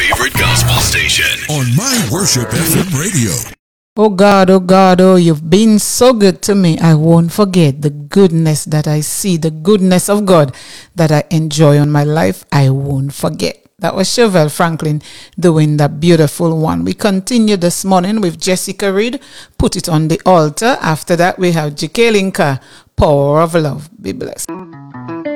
favorite gospel station on My Worship FM radio. Oh God, oh, you've been so good to me. I won't forget the goodness that I see, the goodness of God that I enjoy on my life. I won't forget. That was Chevelle Franklin doing that beautiful one. We continue this morning with Jessica Reed, Put It on the Altar. After that, we have J.K. Linker, Power of Love. Be blessed.